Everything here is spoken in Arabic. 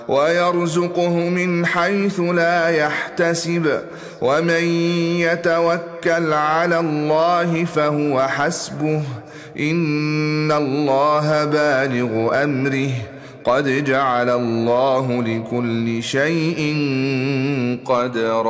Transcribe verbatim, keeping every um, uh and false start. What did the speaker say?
ويرزقه من حيث لا يحتسب ومن يتوكل على الله فهو حسبه إن الله بالغ أمره قد جعل الله لكل شيء قدرا.